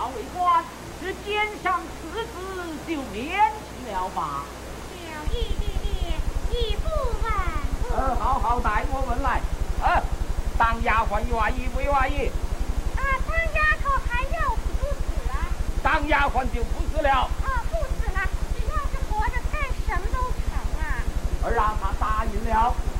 朝为官，只监上辞职就免去了吧？ 小义弟弟已不问。 好好带我问来。当丫鬟愿意不愿意？ 当丫头还要死不死啊？ 当丫鬟就不死了。 不死了，只要是活着干什么都成啊。 让他答应了。